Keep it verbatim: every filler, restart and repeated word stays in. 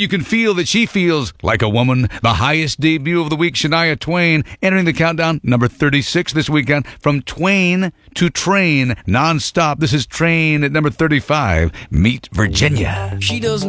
you can feel that she feels like a woman. The highest debut of the week, Shania Twain, entering the countdown, number thirty-six this weekend. From Twain to Train, non-stop. This is Train at number thirty-five. Meet Virginia. She doesn't